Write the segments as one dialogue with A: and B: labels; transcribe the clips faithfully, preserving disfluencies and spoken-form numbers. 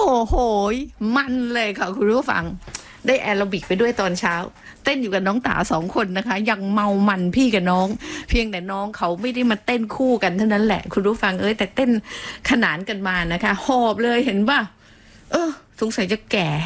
A: โหมันเลยค่ะคุณผู้ฟังได้แอโรบิกไปด้วยตอนเช้าเต้นอยู่กับน้องตาสองคนนะคะยังเมามันพี่กับน้องเพียงแต่น้องเขาไม่ได้มาเต้นคู่กันเท่านั้นแหละคุณผู้ฟังเอ้ยแต่เต้นขนานกันมานะคะหอบเลยเห็นป่ะเออสงสัยจะแก่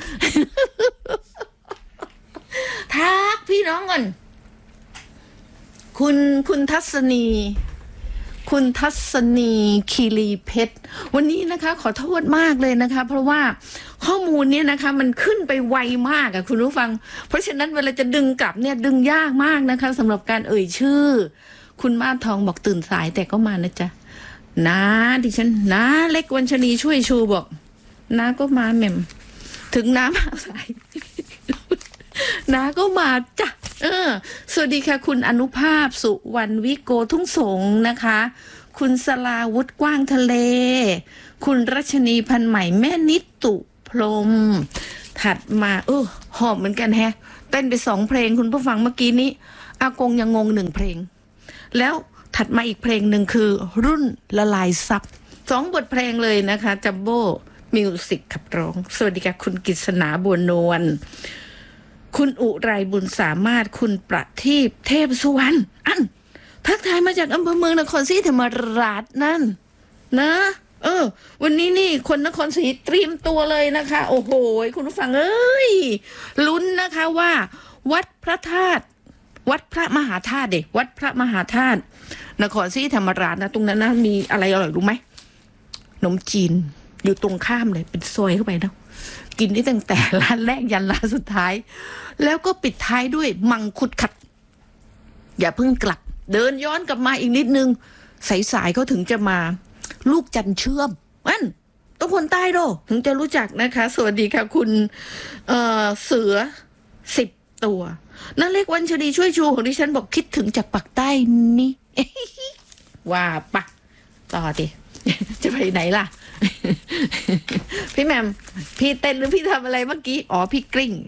A: ทักพี่น้องก่อนคุณคุณทัศนีคุณทัศนีคีรีเพชรวันนี้นะคะขอโทษมากเลยนะคะเพราะว่าข้อมูลเนี่ยนะคะมันขึ้นไปไวมากอะคุณผู้ฟังเพราะฉะนั้นเวลาจะดึงกลับเนี่ยดึงยากมากนะคะสำหรับการเอ่ยชื่อคุณมาทองบอกตื่นสายแต่ก็มานะจ๊ะนะดิฉันนะเล็กวันชนีช่วยชูบอกนะก็มาแม่มถึงน้ำมาสายนะก็มาจ้ะเออสวัสดีค่ะคุณอนุภาพสุวรรณวิโกทุ่งสงนะคะคุณสลาวุฒิกว้างทะเลคุณรัชนีพันใหม่แม่นิตุพรมถัดมาเออหอบเหมือนกันแฮะเต้นไปสองเพลงคุณผู้ฟังเมื่อกี้นี้อากงยังงงหนึ่งเพลงแล้วถัดมาอีกเพลงหนึ่งคือรุ่นละลายซับสองบทเพลงเลยนะคะจัมโบ้มิวสิกขับร้องสวัสดีค่ะคุณกฤษณาบัวนวลคุณอุไรบุญสามารถคุณประทีปเทพสุวรรณอันทักทายมาจากอำเภอเมืองนครศรีธรรมราชนั่นนะเออวันนี้นี่คนนครศรีเตรียมตัวเลยนะคะโอ้โหคุณผู้ฟังเอ้ยลุ้นนะคะว่าวัดพระธาตุวัดพระมหาธาตุเด็กวัดพระมหาธาตุนครศรีธรรมราชนะตรงนั้นนะมีอะไรอร่อยรู้ไหมขนมจีนอยู่ตรงข้ามเลยเป็นซอยเข้าไปนะกินได้ตั้งแต่ร้านแรกยันร้านสุดท้ายแล้วก็ปิดท้ายด้วยมังคุดขัดอย่าเพิ่งกลับเดินย้อนกลับมาอีกนิดนึงสายๆเขาถึงจะมาลูกจันเชื่อมนั่นต้องคนใต้โดถึงจะรู้จักนะคะสวัสดีค่ะคุณเอ่อเสือสิบตัวนั่นเล็กวันชดีช่วยชูของดิฉันบอกคิดถึงจากปากใต้นี่ว่าปะต่อดิจะไปไหนล่ะพี่แมมพี่เต้นหรือพี่ทำอะไรเมื่อกี้อ๋อพี่กริ่ง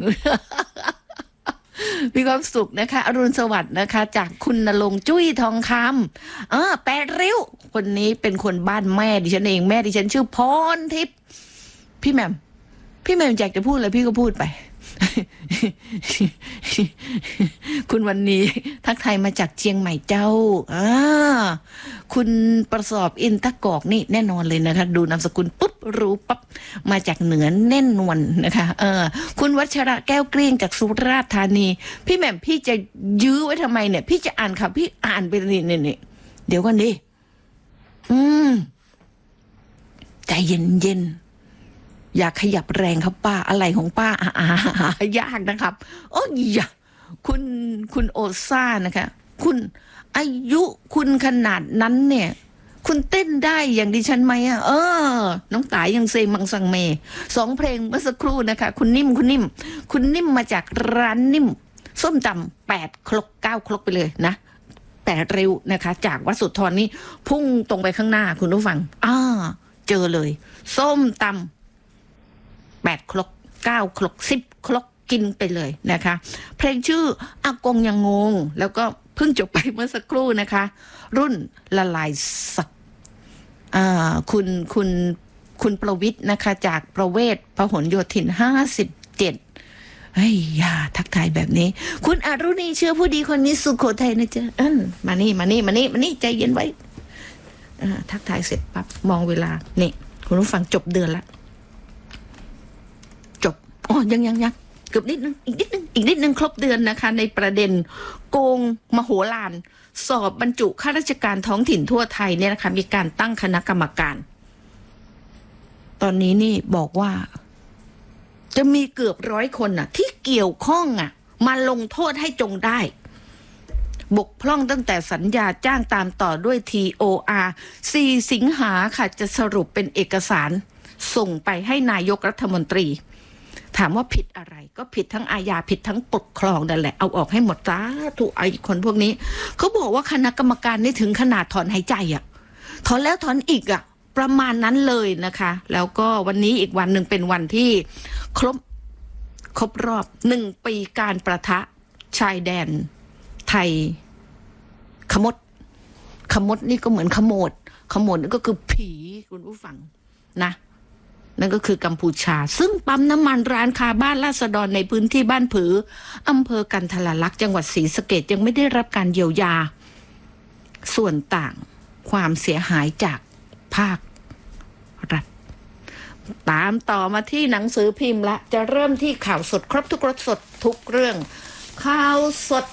A: มีความสุขนะคะอรุณสวัสดิ์นะคะจากคุณณรงค์จุ้ยทองคำเออแปดริ้วคนนี้เป็นคนบ้านแม่ดิฉันเองแม่ดิฉันชื่อพรทิพย์พี่แมมพี่แมมอยากจะพูดอะไรพี่ก็พูดไปคุณวันนี้ทักทายมาจากเชียงใหม่เจ้าอ่าคุณประสอบอินทกอกนี่แน่นอนเลยนะคะดูนามสกุลปุ๊บรู้ปั๊บมาจากเหนือแน่นวนนะคะเออคุณวัชระแก้วเกลี้ยงจากสุราษฎร์ธานีพี่แหม่มพี่จะยื้อไว้ทำไมเนี่ยพี่จะอ่านค่ะพี่อ่านไปนี่นี่เดี๋ยวก่อนดิอืมใจเย็นเย็นอย่าขยับแรงครับป้าอะไรของป้าอ่าอ่ายากนะครับโอ้ยอย่าคุณคุณโอซ่านะคะคุณอายุคุณขนาดนั้นเนี่ยคุณเต้นได้อย่างดิฉันไหมอ่ะเออน้องตายยังเซมังสังเมสองเพลงเมื่อสักครู่นะคะคุณนิ่มคุณนิ่มคุณนิ่มมาจากร้านนิ่มส้มตำแปดครกเก้าครกไปเลยนะแปดเร็วนะคะจากวัดสุทธรนี่พุ่งตรงไปข้างหน้าคุณผู้ฟังอ่าเจอเลยส้มตำแปดครกเก้าครกสิบครกกินไปเลยนะคะเพลงชื่ออากงยังงงแล้วก็เพิ่งจบไปเมื่อสักครู่นะคะรุ่นละลายสักอ่าคุณคุณคุณประวิทย์นะคะจากประเวศพหลโยธินห้าสิบเจ็ดเฮ้ยอย่าทักทายแบบนี้คุณอรุณีเชื่อผู้ดีคนนี้สุโขทัยนะจ๊ะเออมานี่มานี่มานี่มานี่ใจเย็นไว้อ่าทักทายเสร็จปั๊บมองเวลานี่คุณผู้ฟังจบเดือนละอ๋อยังยังยังเกือบนิดนึงอีกนิดนึงอีกนิดนึงครบเดือนนะคะในประเด็นโกงมโหฬารสอบบรรจุข้าราชการท้องถิ่นทั่วไทยเนี่ยนะคะมีการตั้งคณะกรรมการตอนนี้นี่บอกว่าจะมีเกือบร้อยคนน่ะที่เกี่ยวข้องอ่ะมาลงโทษให้จงได้บกพร่องตั้งแต่สัญญาจ้างตามต่อด้วย ที โอ อาร์ สี่สิงหาค่ะจะสรุปเป็นเอกสารส่งไปให้นายกรัฐมนตรีถามว่าผิดอะไรก็ผิดทั้งอาญาผิดทั้งปกครองนั่นแหละเอาออกให้หมดซะถูกไอ้คนพวกนี้เขาบอกว่าคณะกรรมการนี่ถึงขนาดถอนหายใจอ่ะถอนแล้วถอนอีกอ่ะประมาณนั้นเลยนะคะแล้วก็วันนี้อีกวันหนึ่งเป็นวันที่ครบครบรอบหนึ่งปีการประทะชายแดนไทยขมดขมดนี่ก็เหมือนขโมดขโมดนี่ก็คือผีคุณผู้ฟังนะนั่นก็คือกัมพูชาซึ่งปั๊มน้ำมันร้านค้าบ้านราษฎรในพื้นที่บ้านผืออำเภอกันทรลักษณ์จังหวัดศรีสะเกษยังไม่ได้รับการเยียวยาส่วนต่างความเสียหายจากภาครัฐตามต่อมาที่หนังสือพิมพ์ละจะเริ่มที่ข่าวสดครบทุกรสสดทุกเรื่องข่าวสด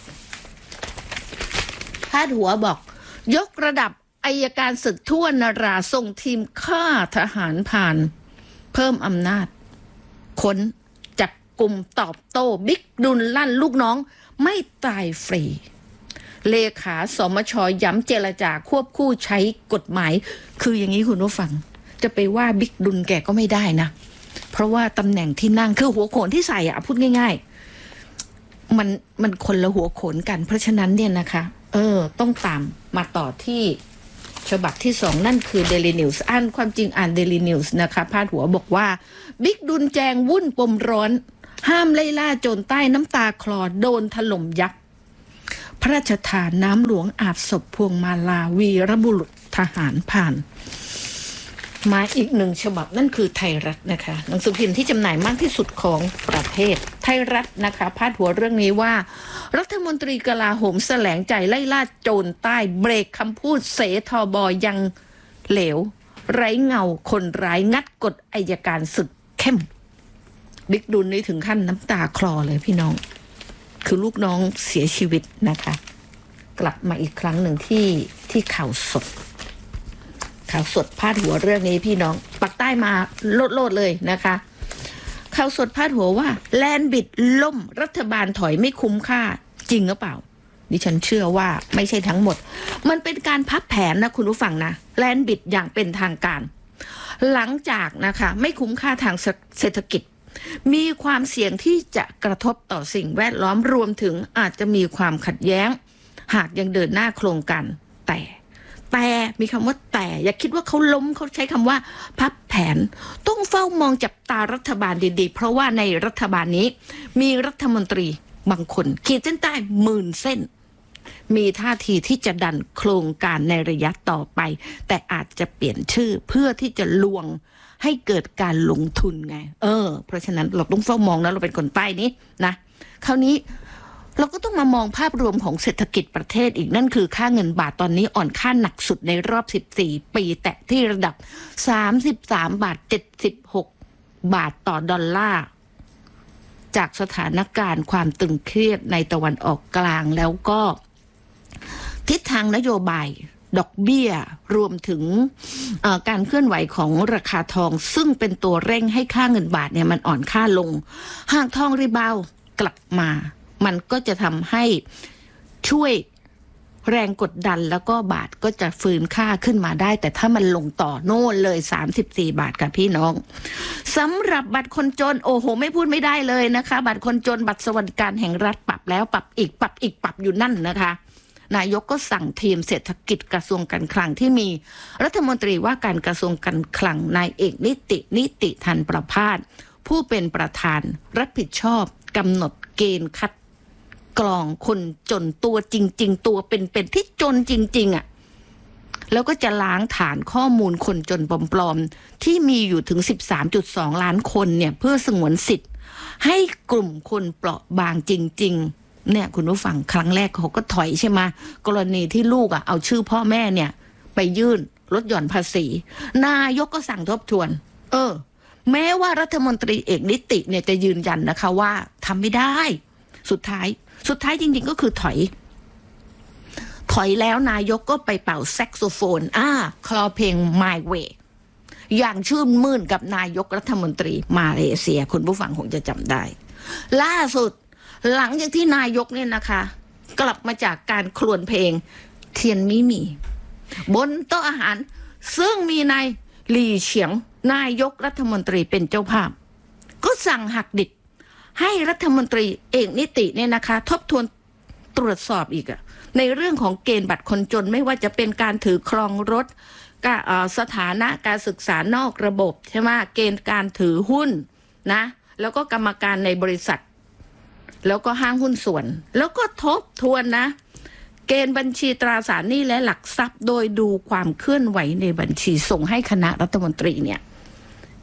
A: พาดหัวบอกยกระดับอัยการศึกทั่วนราส่งทีมฆ่าทหารผ่านเพิ่มอำนาจค้นจับกลุ่มตอบโต้บิ๊กดุลลั่นลูกน้องไม่ตายฟรีเลขาสมชย้ำเจรจาควบคู่ใช้กฎหมายคืออย่างนี้คุณผู้ฟังจะไปว่าบิ๊กดุลแกก็ไม่ได้นะเพราะว่าตำแหน่งที่นั่งคือหัวโขนที่ใส่อะพูดง่ายๆมันมันคนละหัวโขนกันเพราะฉะนั้นเนี่ยนะคะเออต้องตามมาต่อที่ฉบับที่สองนั่นคือ Daily News อ่านความจริงอ่าน Daily News นะคะพาดหัวบอกว่าบิ๊กดุลแจงวุ่นปมร้อนห้ามไล่ล่าโจรใต้น้ำตาคลอโดนถล่มยักษ์พระราชทานน้ำหลวงอาบศพพวงมาลาวีรบุรุษทหารผ่านมาอีกหนึ่งฉบับนั่นคือไทยรัฐนะคะหนังสือพิมพ์ที่จำหน่ายมากที่สุดของประเทศไทยรัฐนะคะพาดหัวเรื่องนี้ว่ารัฐมนตรีกลาโหมแสลงใจไล่ล่าโจรใต้เบรกคำพูดเสทบยังเหลวไร้เงาคนร้ายงัดกฎอัยการศึกเข้มบิ๊กดุลนี่ถึงขั้นน้ำตาคลอเลยพี่น้องคือลูกน้องเสียชีวิตนะคะกลับมาอีกครั้งหนึ่งที่ที่ข่าวสดข่าวสดพาดหัวเรื่องนี้พี่น้องปักใต้มาโลดโลดเลยนะคะข่าวสดพาดหัวว่าแลนบิดล่มรัฐบาลถอยไม่คุ้มค่าจริงหรือเปล่าดิฉันเชื่อว่าไม่ใช่ทั้งหมดมันเป็นการพับแผนนะคุณผู้ฟังนะแลนบิดอย่างเป็นทางการหลังจากนะคะไม่คุ้มค่าทางเศรษฐกิจมีความเสี่ยงที่จะกระทบต่อสิ่งแวดล้อมรวมถึงอาจจะมีความขัดแย้งหากยังเดินหน้าโครงการแต่แต่มีคำว่าแต่อย่าคิดว่าเขาล้มเขาใช้คำว่าพับแผนต้องเฝ้ามองจับตารัฐบาลดีๆเพราะว่าในรัฐบาลนี้มีรัฐมนตรีบางคนขีดเส้นใต้หมื่นเส้นมีท่าทีที่จะดันโครงการในระยะต่อไปแต่อาจจะเปลี่ยนชื่อเพื่อที่จะลวงให้เกิดการลงทุนไงเออเพราะฉะนั้นเราต้องเฝ้ามองนะเราเป็นคนใต้นี้นะคราวนี้เราก็ต้องมามองภาพรวมของเศรษฐกิจประเทศอีกนั่นคือค่าเงินบาทตอนนี้อ่อนค่าหนักสุดในรอบสิบสี่ปีแตะที่ระดับสามสิบสามบาทเจ็ดสิบหกบาทต่อดอลลาร์จากสถานการณ์ความตึงเครียดในตะวันออกกลางแล้วก็ทิศทางนโยบายดอกเบี้ยรวมถึงการเคลื่อนไหวของราคาทองซึ่งเป็นตัวเร่งให้ค่าเงินบาทเนี่ยมันอ่อนค่าลงหากทองรีบาวกลับมามันก็จะทำให้ช่วยแรงกดดันแล้วก็บาทก็จะฟื้นค่าขึ้นมาได้แต่ถ้ามันลงต่อโน่นเลยสามสิบสี่บาทค่ะพี่น้องสำหรับบัตรคนจนโอ้โหไม่พูดไม่ได้เลยนะคะบัตรคนจนบัตรสวัสดิการแห่งรัฐปรับแล้วปรับอีกปรับอีกปรับอยู่นั่นนะคะนายกก็สั่งทีมเศรษฐกิจกระทรวงการคลังที่มีรัฐมนตรีว่าการกระทรวงการคลังนายเอกนิตินิติธันประภาสผู้เป็นประธานรับผิดชอบกำหนดเกณฑ์คัดกรองคนจนตัวจริงๆตัวเป็นๆที่จนจริงๆอ่ะแล้วก็จะล้างฐานข้อมูลคนจนปลอมๆที่มีอยู่ถึง สิบสามจุดสอง ล้านคนเนี่ยเพื่อสงวนสิทธิ์ให้กลุ่มคนเปราะบางจริงๆเนี่ยคุณผู้ฟังครั้งแรกเขาก็ถอยใช่ไหมกรณีที่ลูกอ่ะเอาชื่อพ่อแม่เนี่ยไปยื่นลดหย่อนภาษีนายกก็สั่งทบทวนเออแม้ว่ารัฐมนตรีเอกนิติเนี่ยจะยืนยันนะคะว่าทำไม่ได้สุดท้ายสุดท้ายจริงๆก็คือถอยถอยแล้วนายกก็ไปเป่าแซกโซโฟนอ่าคลอเพลง My Way อย่างชื่นมื่นกับนายกรัฐมนตรีมาเลเซียคุณผู้ฟังคงจะจำได้ล่าสุดหลังจากที่นายกเนี่ยนะคะกลับมาจากการครวญเพลงเทียนมิมีบนโต๊ะอาหารซึ่งมีนายหลี่เฉียงนายกรัฐมนตรีเป็นเจ้าภาพก็สั่งหักดิบให้รัฐมนตรีเอกนิติเนี่ยนะคะทบทวนตรวจสอบอีกอะในเรื่องของเกณฑ์บัตรคนจนไม่ว่าจะเป็นการถือครองรถสถานะการศึกษานอกระบบใช่ไหมเกณฑ์การถือหุ้นนะแล้วก็กรรมการในบริษัทแล้วก็ห้างหุ้นส่วนแล้วก็ทบทวนนะเกณฑ์บัญชีตราสารหนี้และหลักทรัพย์โดยดูความเคลื่อนไหวในบัญชีส่งให้คณะรัฐมนตรีเนี่ยจ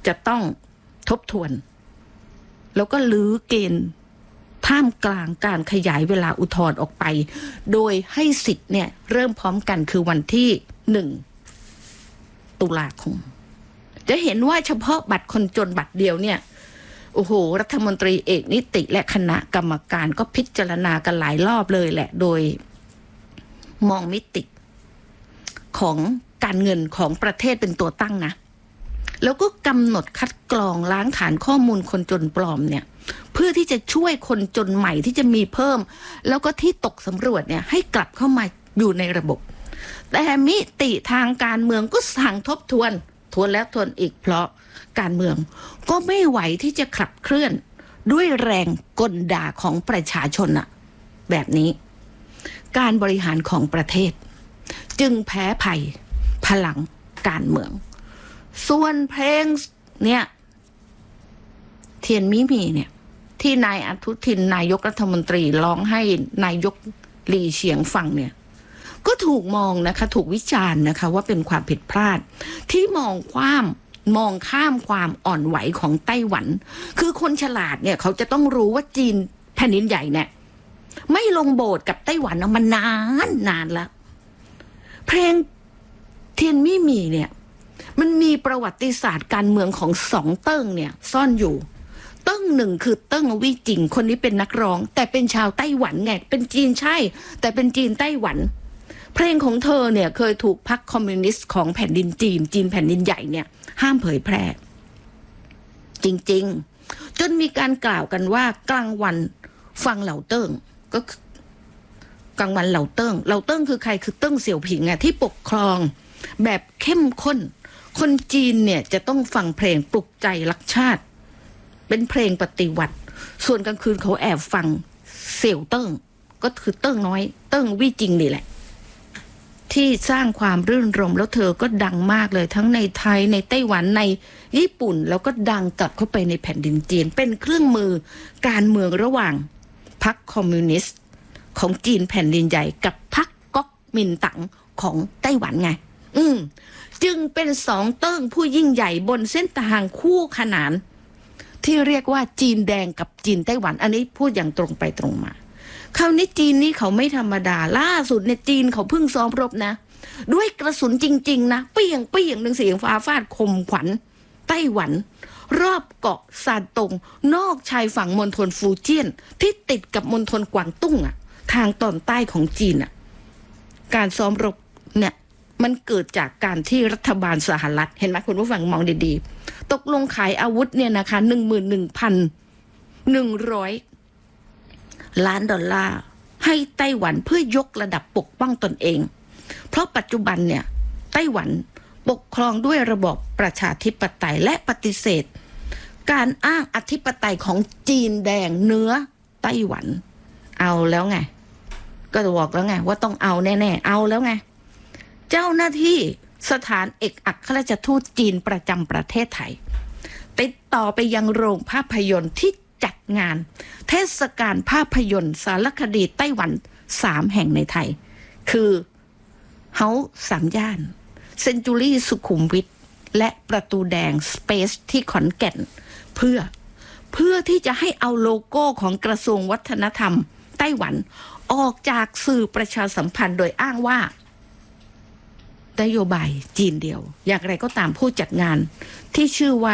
A: จะต้องทบทวนแล้วก็ลื้อเกณฑ์ท่ามกลางการขยายเวลาอุทธรณ์ออกไปโดยให้สิทธิ์เนี่ยเริ่มพร้อมกันคือวันที่หนึ่งตุลาคมจะเห็นว่าเฉพาะบัตรคนจนบัตรเดียวเนี่ยโอ้โหรัฐมนตรีเอกนิติและคณะกรรมการก็พิจารณากันหลายรอบเลยแหละโดยมองมิติของการเงินของประเทศเป็นตัวตั้งนะแล้วก็กำหนดคัดกรองล้างฐานข้อมูลคนจนปลอมเนี่ยเพื่อที่จะช่วยคนจนใหม่ที่จะมีเพิ่มแล้วก็ที่ตกสำรวจเนี่ยให้กลับเข้ามาอยู่ในระบบแต่มิติทางการเมืองก็สั่งทบทวนทวนแล้วทวนอีกเพราะการเมืองก็ไม่ไหวที่จะขับเคลื่อนด้วยแรงกลด่าของประชาชนอะแบบนี้การบริหารของประเทศจึงแพ้ภัยพลังการเมืองส่วนเพลงเนี่ยเทียนมิมีเนี่ยที่นายอนุทินนายกรัฐมนตรีร้องให้นายกหลี่เฉียงฟังเนี่ยก็ถูกมองนะคะถูกวิจารณ์นะคะว่าเป็นความผิดพลาดที่มองความมองข้ามความอ่อนไหวของไต้หวันคือคนฉลาดเนี่ยเขาจะต้องรู้ว่าจีนแผ่นดินใหญ่เนี่ยไม่ลงโบสถ์กับไต้หวันมันนานนานแล้วเพลงเทียนมิมีเนี่ยมันมีประวัติศาสตร์การเมืองของสองเติ้งเนี่ยซ่อนอยู่เติ้งหนึ่งคือเติ้งวี่จิงคนนี้เป็นนักร้องแต่เป็นชาวไต้หวันไงเป็นจีนใช่แต่เป็นจีนไต้หวันเพลงของเธอเนี่ยเคยถูกพรรคคอมมิวนิสต์ของแผ่นดินจีนจีนแผ่นดินใหญ่เนี่ยห้ามเผยแพร่จริงๆจนมีการกล่าวกันว่ากลางวันฟังเหล่าเติ้งก็กลางวันเหล่าเติ้งเหล่าเติ้งคือใครคือเติ้งเสี่ยวผิงอะที่ปกครองแบบเข้มข้นคนจีนเนี่ยจะต้องฟังเพลงปลุกใจรักชาติเป็นเพลงปฏิวัติส่วนกลางคืนเขาแอบฟังเสี่ยวเติ้งก็คือเติ้งน้อยเติ้งวี่จิงนี่แหละที่สร้างความรื่นรมแล้วเธอก็ดังมากเลยทั้งในไทยในไต้หวันในญี่ปุ่นแล้วก็ดังกลับเข้าไปในแผ่นดินจีนเป็นเครื่องมือการเมืองระหว่างพรรคคอมมิวนิสต์ของจีนแผ่นดินใหญ่กับพรรคก๊กมินตั๋งของไต้หวันไงอืมจึงเป็นสองเติ้งผู้ยิ่งใหญ่บนเส้นทางคู่ขนานที่เรียกว่าจีนแดงกับจีนไต้หวันอันนี้พูดอย่างตรงไปตรงมาคราวนี้จีนนี่เขาไม่ธรรมดาล่าสุดเนี่ยจีนเขาเพิ่งซ้อมรบนะด้วยกระสุนจริงๆนะเปี้ยงเปี้ยงหนึ่งเสียงฟ้าฟาดคมขวัญไต้หวันรอบเกาะซานตงนอกชายฝั่งมณฑลฟูเจียนที่ติดกับมณฑลกวางตุ้งอ่ะทางตอนใต้ของจีนอ่ะการซ้อมรบเนี่ยมันเกิดจากการที่รัฐบาลสหรัฐเห็นไหมคุณผู้ฟังมองดีๆตกลงขายอาวุธเนี่ยนะคะหนึ่งหมื่นหนึ่งพันหนึ่งร้อยล้านดอลลาร์ให้ไต้หวันเพื่อยกระดับปกป้องตนเองเพราะปัจจุบันเนี่ยไต้หวันปกครองด้วยระบอบประชาธิปไตยและปฏิเสธการอ้างอธิปไตยของจีนแดงเนื้อไต้หวันเอาแล้วไงก็จะบอกแล้วไงว่าต้องเอาแน่ๆเอาแล้วไงเจ้าหน้าที่สถานเอกอัครราชทูตจีนประจำประเทศไทยติดต่อไปยังโรงภาพยนตร์ที่จัดงานเทศกาลภาพยนตร์สารคดีไต้หวันสามแห่งในไทยคือเฮาสามย่านเซนจูรี่สุขุมวิทและประตูแดงสเปซที่ขอนแก่นเพื่อเพื่อที่จะให้เอาโลโก้ของกระทรวงวัฒนธรรมไต้หวันออกจากสื่อประชาสัมพันธ์โดยอ้างว่านโยบายจีนเดียวอย่างไรก็ตามผู้จัดงานที่ชื่อว่า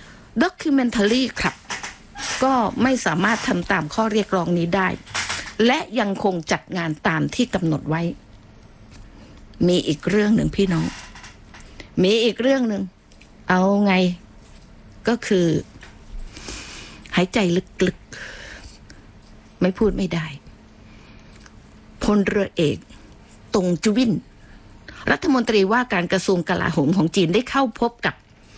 A: Documentary Club ก็ไม่สามารถทำตามข้อเรียกร้องนี้ได้และยังคงจัดงานตามที่กำหนดไว้มีอีกเรื่องหนึ่งพี่น้องมีอีกเรื่องหนึ่งเอาไงก็คือหายใจลึกๆไม่พูดไม่ได้พลเรือเอกตงจุวินรัฐมนตรีว่าการกระทรวงกลาโหมของจีนได้เข้าพบกับ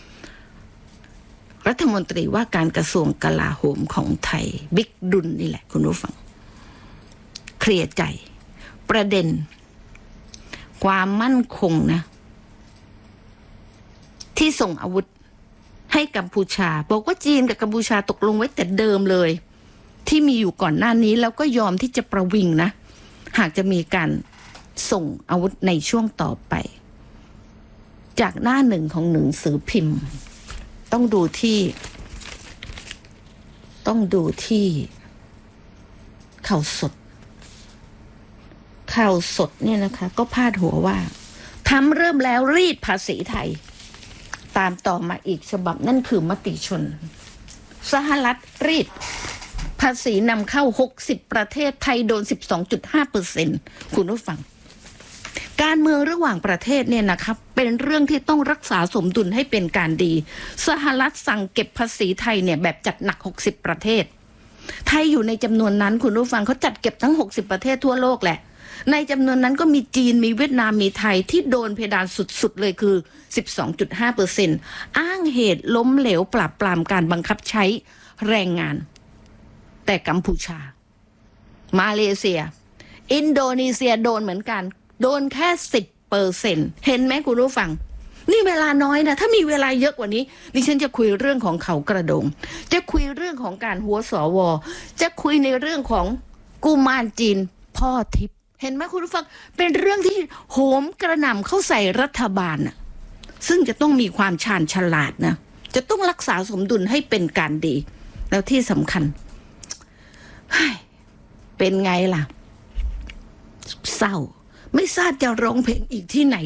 A: รัฐมนตรีว่าการกระทรวงกลาโหมของไทยบิ๊กดุลนี่แหละคุณผู้ฟังเคลียร์ใจประเด็นความมั่นคงนะที่ส่งอาวุธให้กัมพูชาบอกว่าจีนกับกัมพูชาตกลงไว้แต่เดิมเลยที่มีอยู่ก่อนหน้านี้แล้วก็ยอมที่จะประวิงนะหากจะมีการส่งอาวุธในช่วงต่อไปจากหน้าหนึ่งของหนังสือพิมพ์ตต้องดูที่ ต้องดูที่ข่าวสดข่าวสดเนี่ยนะคะก็พาดหัวว่าทำเริ่มแล้วรีดภาษีไทยตามต่อมาอีกฉบับนั่นคือมติชนสหรัฐรีดภาษีนำเข้าหกสิบประเทศไทยโดน สิบสองจุดห้าเปอร์เซ็นต์ คุณผู้ฟังการเมืองระหว่างประเทศเนี่ยนะครับเป็นเรื่องที่ต้องรักษาสมดุลให้เป็นการดีสหรัฐสั่งเก็บภาษีไทยเนี่ยแบบจัดหนักหกสิบประเทศไทยอยู่ในจำนวนนั้นคุณผู้ฟังเขาจัดเก็บทั้งหกสิบประเทศทั่วโลกแหละในจำนวนนั้นก็มีจีนมีเวียดนามมีไทยที่โดนเพดานสุดๆเลยคือ สิบสองจุดห้าเปอร์เซ็นต์ อ้างเหตุล้มเหลวปราบปรามการบังคับใช้แรงงานแต่กัมพูชามาเลเซียอินโดนีเซียโดนเหมือนกันโดนแค่ สิบเปอร์เซ็นต์ เห็นไหมคุณผู้ฟังนี่เวลาน้อยนะถ้ามีเวลาเยอะกว่านี้ดิฉันจะคุยเรื่องของเขากระโดงจะคุยเรื่องของการหัวสวจะคุยในเรื่องของกุมารจีนพ่อทิพย์เห็นไหมคุณผู้ฟังเป็นเรื่องที่โหมกระหน่ำเข้าใส่รัฐบาลน่ะซึ่งจะต้องมีความชาญฉลาดนะจะต้องรักษาสมดุลให้เป็นการดีแล้วที่สำคัญเป็นไงล่ะเศร้าไม่ทราบจะร้องเพลงอีกที่ไหน